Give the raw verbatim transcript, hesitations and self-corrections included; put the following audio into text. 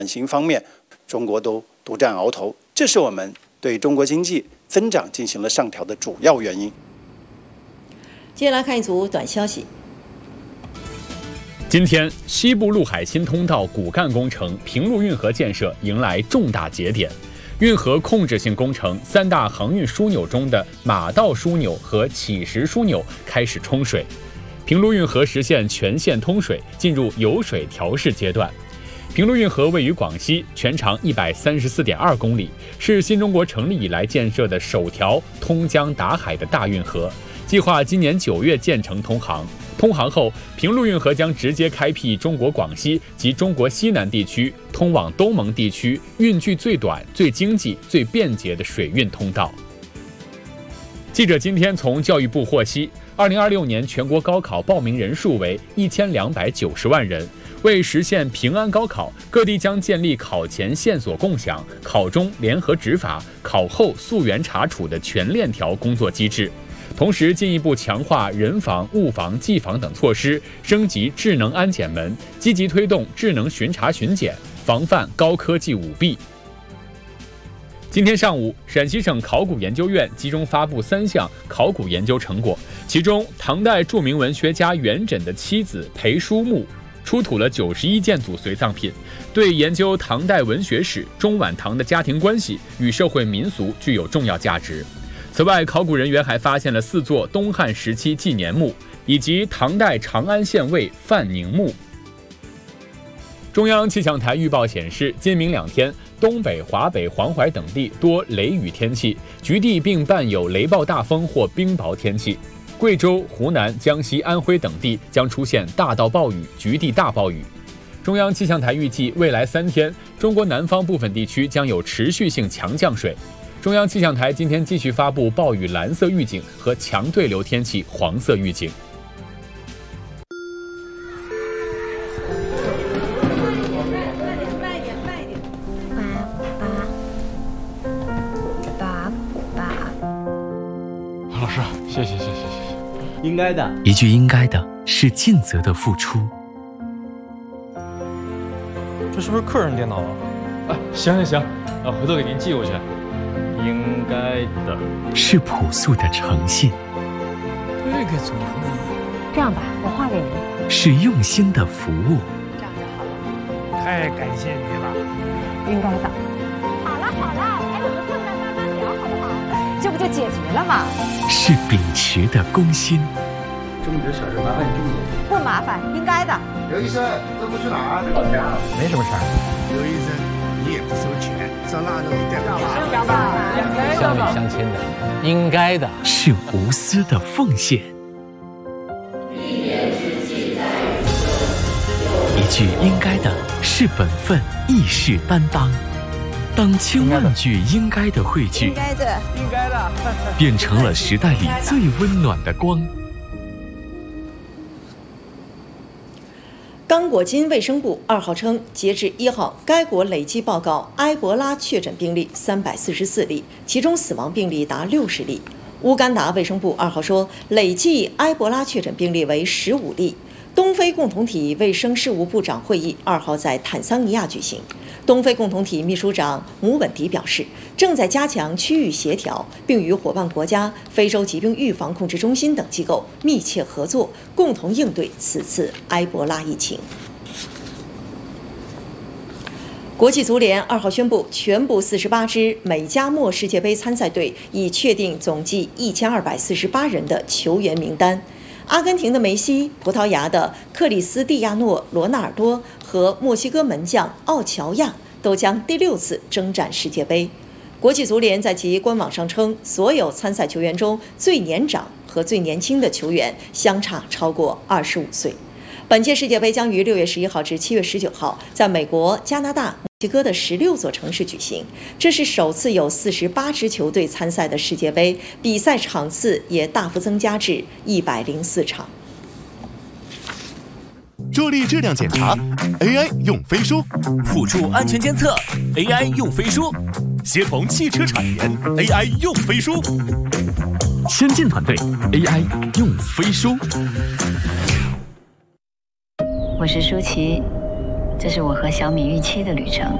转型方面，中国都独占鳌头，这是我们对中国经济增长进行了上调的主要原因。 接下来看一组短消息。 今天，西部陆海新通道骨干工程平陆运河建设迎来重大节点。运河控制性工程三大航运枢纽中的马道枢纽和乞石枢纽开始冲水，平陆运河实现全线通水，进入有水调试阶段。平陆运河位于广西，全长一百三十四点二公里，是新中国成立以来建设的首条通江达海的大运河，计划今年九月建成通航。通航后，平陆运河将直接开辟中国广西及中国西南地区通往东盟地区运距最短、最经济、最便捷的水运通道。记者今天从教育部获悉，二零二六年全国高考报名人数为一千两百九十万人。为实现平安高考，各地将建立考前线索共享、考中联合执法、考后溯源查处的全链条工作机制。同时，进一步强化人防、物防、技防等措施，升级智能安检门，积极推动智能巡查巡检，防范高科技舞弊。今天上午，陕西省考古研究院集中发布三项考古研究成果，其中，唐代著名文学家元稹的妻子裴淑墓出土了九十一件组随葬品，对研究唐代文学史、中晚唐的家庭关系与社会民俗具有重要价值。此外，考古人员还发现了四座东汉时期纪年墓，以及唐代长安县尉范宁墓。中央气象台预报显示，今明两天，东北、华北、黄淮等地多雷雨天气，局地并伴有雷暴大风或冰雹天气。贵州、湖南、江西、安徽等地将出现大到暴雨、局地大暴雨。中央气象台预计，未来三天，中国南方部分地区将有持续性强降水。中央气象台今天继续发布暴雨蓝色预警和强对流天气黄色预警。 老师，谢谢谢谢谢谢。 应该的， 一句应该的是尽责的付出。 这是不是客人电脑啊？啊，行行行，啊，回头给您寄过去。应该的， 是朴素的诚信。 这个怎么呢？ 这样吧，我画给您。 是用心的服务。 这样就好了。 太感谢你了。 应该的。好了好了，还有个困难慢慢聊，好不好？这不就解决了吗？ 是秉持的公心。 这么点小事麻烦你注意。 不麻烦，应该的。 刘医生，这不去哪儿？ 老家。 没什么事儿。 刘医生，你也不收钱，上那都带不是吧？ 乡里乡亲的，应该的。 是无私的奉献。一句应该的是本分，义士担当。当千万句应该的汇聚， 应该的， 应该的， 变成了时代里最温暖的光。 刚果金卫生部二号称，截至一号，该国累计报告埃博拉确诊病例三百四十四例，其中死亡病例达六十例。乌干达卫生部二号说，累计埃博拉确诊病例为十五例。东非共同体卫生事务部长会议二号在坦桑尼亚举行。东非共同体秘书长姆稳迪表示，正在加强区域协调，并与伙伴国家、非洲疾病预防控制中心等机构密切合作，共同应对此次埃博拉疫情。国际足联二号宣布，全部四十八支美加墨世界杯参赛队已确定总计一千二百四十八人的球员名单。阿根廷的梅西、葡萄牙的克里斯蒂亚诺·罗纳尔多和墨西哥门将奥乔亚都将第六次征战世界杯。国际足联在其官网上称，所有参赛球员中最年长和最年轻的球员相差超过二十五岁。本届世界杯将于六月十一号至七月十九号在美国、加拿大、墨西哥的十六座城市举行，这是首次有四十八支球队参赛的世界杯，比赛场次也大幅增加至一百零四场。 助力质量检查 ，A I 用飞书； 辅助安全监测 ，A I 用飞书；协同汽车产业 ，A I 用飞书； 先进团队 A I 用飞书。 我是舒淇， 这是我和小米预期的旅程。